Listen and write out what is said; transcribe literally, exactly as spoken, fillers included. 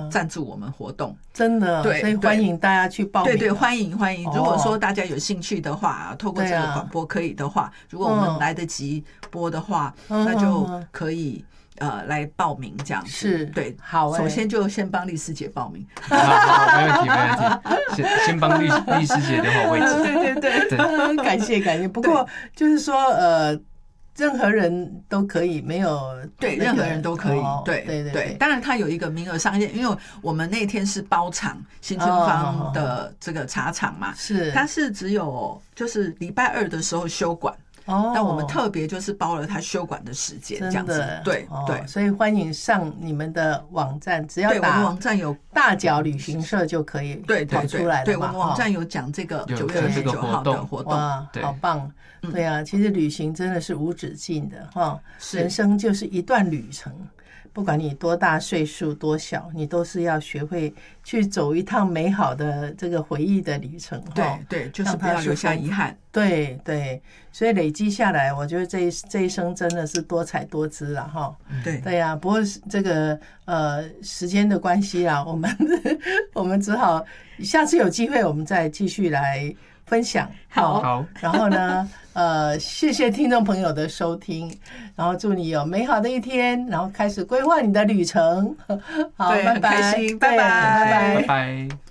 赞助我们活动， 真的， 对， 所以欢迎大家去报名。 对对，欢迎欢迎。如果说大家有兴趣的话，透过这个广播可以的话，如果我们来得及播的话，那就可以。呃，来报名这样子是对， 好、欸。 首先就先帮丽师姐报名， 好，好，没问题，没问题。先先帮丽丽师姐留好位置。 对对对，对感谢感谢。不过就是说，呃，任何人都可以，没有、那個、 对，任何人都可以。哦、对对 对, 对，当然它有一个名额上限，因为我们那天是包场新春坊的这个茶厂嘛， 是、哦， 它是只有就是礼拜二的时候休馆。哦，但我们特别就是包了他休馆的时间，这样子，对、哦、对， 所以欢迎上你们的网站，只要打我们网站有大脚旅行社就可以跑出来了。 对，我们网站有讲这个九月二十九号的活动， 哇，好棒！对啊，其实旅行真的是无止境的哈，人生就是一段旅程。不管你多大岁数多小，你都是要学会去走一趟美好的这个回忆的旅程。 对对，就是不要留下遗憾。 对对，所以累积下来，我觉得这一这一生真的是多彩多姿了哈。 对对呀、啊，不过这个呃时间的关系啊，我们我们只好下次有机会我们再继续来分享。 好， 好， 然后呢，呃，谢谢听众朋友的收听，然后祝你有美好的一天，然后开始规划你的旅程。好，拜拜， 开心，拜拜， 拜拜。